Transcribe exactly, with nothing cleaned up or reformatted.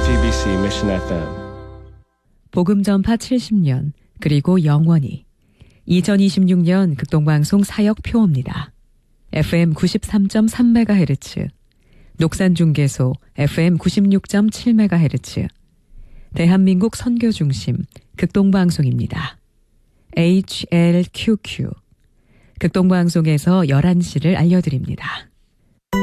지티비씨 Mission 에프엠 복음 전파 칠십 년 그리고 영원히 이천이십육 년 극동방송 사역 표어입니다. 에프엠 구십삼 점 삼 메가헤르츠, 녹산중계소 에프엠 구십육 점 칠 메가헤르츠, 대한민국 선교중심 극동방송입니다. 에이치엘큐큐 극동방송에서 열한 시를 알려드립니다.